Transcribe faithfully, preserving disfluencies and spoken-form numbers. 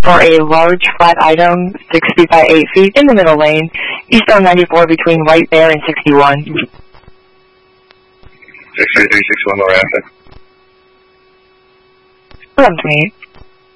for a large flat item, six feet by eight feet, in the middle lane, east on ninety-four between White Bear and sixty-one. six three three six one, Loretta. Come to me.